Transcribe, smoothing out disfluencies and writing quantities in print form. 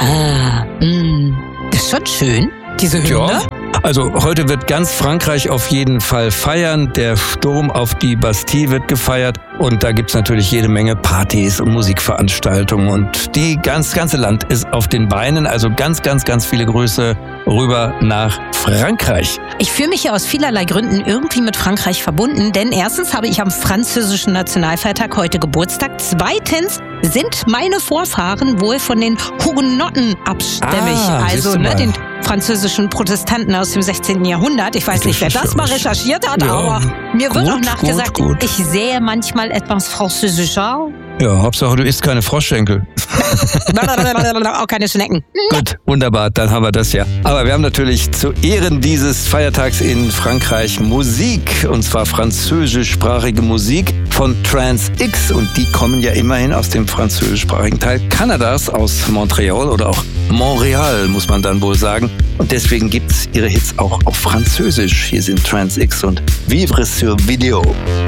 Das ist schon schön, diese Hymne. Ja. Also heute wird ganz Frankreich auf jeden Fall feiern. Der Sturm auf die Bastille wird gefeiert. Und da gibt's natürlich jede Menge Partys und Musikveranstaltungen. Und das ganze Land ist auf den Beinen. Also ganz viele Grüße rüber nach Frankreich. Ich fühle mich ja aus vielerlei Gründen irgendwie mit Frankreich verbunden. Denn erstens habe ich am französischen Nationalfeiertag heute Geburtstag. Zweitens sind meine Vorfahren wohl von den Hugenotten abstämmig. Also den französischen Protestanten aus dem 16. Jahrhundert. Ich weiß nicht, wer das mal recherchiert hat, aber mir wird auch nachgesagt, ich sehe manchmal etwas französischer. Ja, Hauptsache du isst keine Froschschenkel. Auch keine Schnecken. Gut, wunderbar, dann haben wir das ja. Aber wir haben natürlich zu Ehren dieses Feiertags in Frankreich Musik, und zwar französischsprachige Musik von Trans X, und die kommen ja immerhin aus dem französischsprachigen Teil Kanadas, aus Montreal oder auch Montreal, muss man dann wohl sagen. Und deswegen gibt's ihre Hits auch auf Französisch. Hier sind Trans X und Vivre sur Video.